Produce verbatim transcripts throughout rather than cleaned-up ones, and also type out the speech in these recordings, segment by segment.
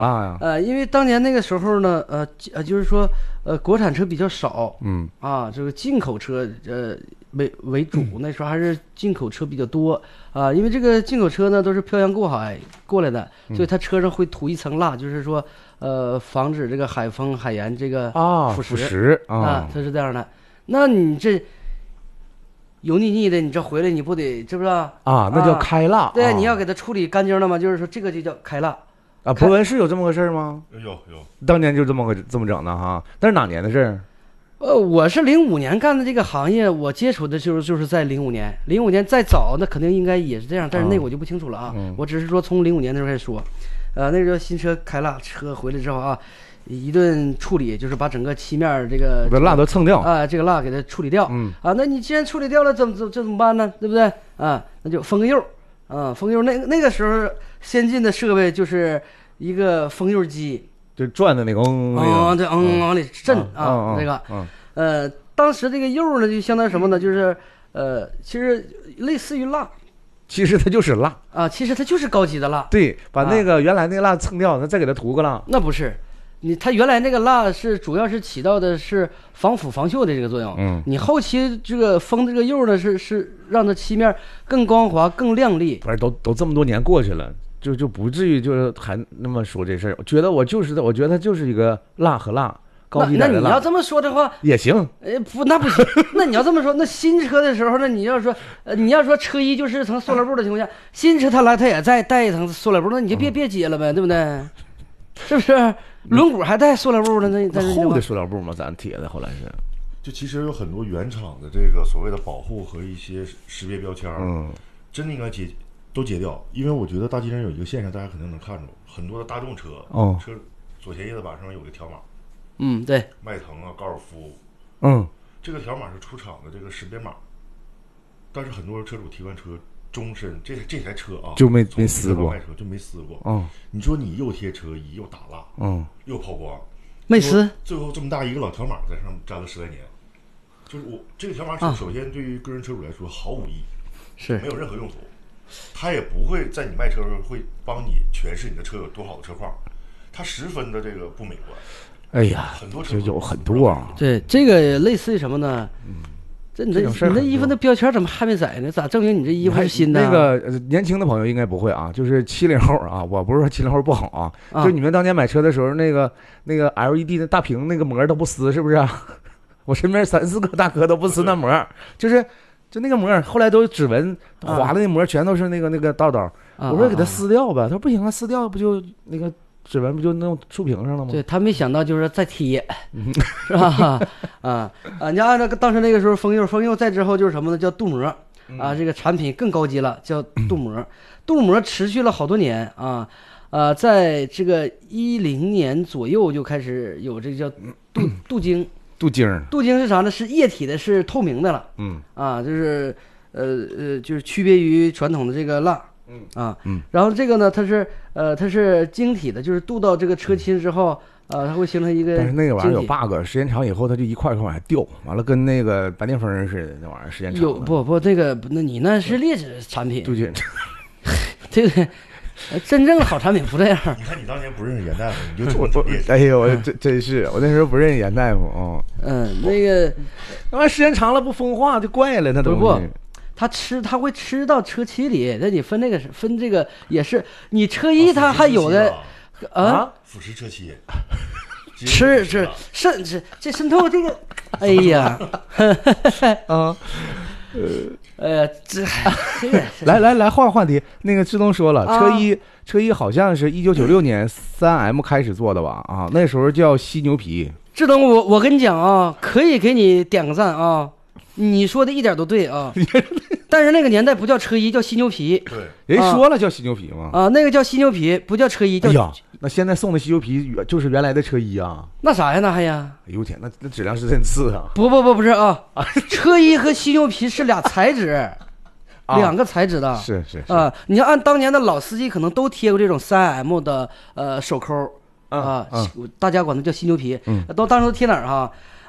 啊， 呃，因为当年那个时候呢，呃呃，就是说，呃，国产车比较少， 嗯啊，这个进口车呃为为主，那时候还是进口车比较多啊，因为这个进口车呢都是漂洋过海过来的，所以它车上会涂一层蜡，就是说，呃，防止这个海风、海盐这个啊腐蚀腐蚀啊，它是这样的。那你这油腻腻的，你这回来你不得是不是啊？ 啊，那叫开蜡。 对， 啊你要给它处理干净了嘛，就是说这个就叫开蜡。 啊，博文是有这么个事儿吗？ 有有， 当年就这么个这么整的哈。但是哪年的事儿？ 呃，我是零五年干的这个行业，我接触的就是就是在零五年，零五年再早那肯定应该也是这样，但是那我就不清楚了啊。 嗯、 我只是说从零五年的时候开始说，呃，那时候新车开蜡，车回来之后啊，一顿处理，就是把整个漆面这个把蜡都蹭掉啊、呃，这个蜡给它处理掉。 嗯啊，那你既然处理掉了，怎么怎这怎么办呢？对不对？啊，那就封个釉，啊，封釉。那那个时候先进的设备就是一个封釉机。 就转的那个，嗯， 嗯，对，嗯，往里震啊， 这个，呃，当时这个釉呢，就相当于什么呢？就是呃，其实类似于蜡， 其实它就是蜡啊，其实它就是高级的蜡。 对，把那个原来那个蜡蹭掉，那再给它涂个蜡。 那不是，你它原来那个蜡是主要是起到的是防腐防锈的这个作用。 嗯， 你后期这个封这个釉呢，是是让它漆面更光滑、更亮丽。 不是，都都这么多年过去了。就就不至于就是还那么说这事儿，我觉得我就是的，我觉得它就是一个蜡和蜡高级点的蜡。 那那你要这么说的话也行， 呃不，那不行。那你要这么说，那新车的时候呢，你要说呃你要说车衣就是层塑料布的情况下，新车它来它也再带一层塑料布，那你就别、嗯、别接了呗，对不对？是不是？轮毂还带塑料布呢？那那厚的塑料布嘛，咱贴的后来是。 就其实有很多原厂的这个所谓的保护和一些识别标签，嗯，真的应该解。都截掉，因为我觉得大街上有一个现象，大家肯定能看着，很多的大众车， 哦， 车左前叶子板上有个条码， 嗯，对， 迈腾啊、高尔夫， 嗯， 这个条码是出厂的这个识别码，但是很多车主提完车，终身这这台车啊就没没撕过， 卖车就没撕过， 嗯， 你说你又贴车衣又打蜡， 嗯， 又抛光， 没撕， 最后这么大一个老条码在上粘了十来年，就是我这个条码是首先对于个人车主来说毫无意义， 是没有任何用途。他也不会在你卖车的时候会帮你诠释你的车有多好的车况，他十分的这个不美观。 哎呀， 很多车有很多啊。 对，这个类似于什么呢？嗯，这你这你那衣服那标签怎么还没宰呢？咋证明你这衣服是新的？ 那个、呃、年轻的朋友应该不会啊，就是七零后啊，我不是说七零后不好啊，啊就你们当年买车的时候，那个那个 L E D 的大屏那个膜都不撕，是不是、啊？我身边三四个大哥都不撕那膜，就是。就那个膜，后来都指纹划的那膜全都是那个那个道道。我说给它撕掉吧，他说不行啊，撕掉不就那个指纹不就弄触屏上了吗？ 对他没想到就是再贴，是吧？啊啊！你按照当时那个时候封釉，封釉再之后就是什么呢？叫镀膜啊，这个产品更高级了，叫镀膜。镀膜持续了好多年啊，呃，在这个一零年左右就开始有这个叫镀镀晶。 镀晶， 镀晶是啥呢？是液体的，是透明的了。 嗯啊，就是呃呃，就是区别于传统的这个蜡。 嗯啊嗯， 然后这个呢，它是呃它是晶体的，就是镀到这个车漆之后，呃，它会形成一个。 但是那个玩意儿有 bug， 时间长以后它就一块一块往下掉，完了跟那个白癜风似的，那玩意儿时间长。 有不不那个那你那是劣质产品。 镀晶， 这个。真正的好产品不这样。 你看你当年不认识严大夫，你就我我哎呦，我真真是我那时候不认识严大夫啊。 嗯，那个那玩意时间长了不风化就怪了，那东西。 不不，它吃它会吃到车漆里，那你分那个分这个也是你车衣它还有的啊， 腐蚀车漆。 吃是渗这这渗透这个，哎呀， 啊。 呃，这来来来，换个话题。那个志东说了，车衣、啊、车衣好像是一九九六年三 M 开始做的吧？啊，那时候叫犀牛皮。 志东，我我跟你讲啊，可以给你点个赞啊，你说的一点都对啊。但是那个年代不叫车衣，叫犀牛皮。 对， 人说了叫犀牛皮吗？ 啊，那个叫犀牛皮，不叫车衣。叫哎呀，那现在送的犀牛皮就是原来的车衣啊？ 那啥呀？那还呀？ 哎呦天，那那质量是真次啊！ 不不不不是啊，车衣和犀牛皮是俩材质，两个材质的。 是是是啊，你要按当年的老司机可能都贴过这种三 M 的呃手扣啊，大家管它叫犀牛皮。 嗯， 都当时都贴哪儿哈？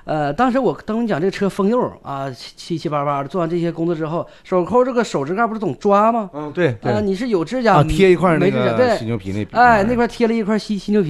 呃，当时我跟你讲这个车封釉啊，七七七八八的，做完这些工作之后，手抠这个手指盖不是总抓吗？ 嗯，对对啊，你是有指甲啊，贴一块那没指甲， 个对， 犀牛皮那皮， 哎，那块贴了一块犀犀牛皮。